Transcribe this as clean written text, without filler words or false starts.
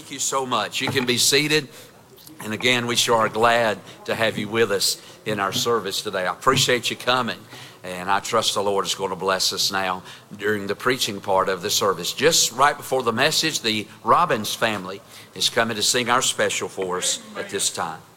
Thank you so much. You can be seated. And again, we sure are glad to have you with us in our service today. I appreciate you coming. And I trust the Lord is going to bless us now during the preaching part of the service. Just right before the message, the Robbins family is coming to sing our special for us at this time.